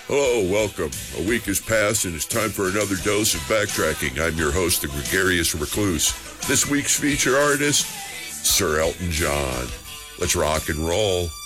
Hello, welcome. A week has passed and it's time for another dose of backtracking. I'm your host, the gregarious recluse. This week's featured artist, Sir Elton John. Let's rock and roll.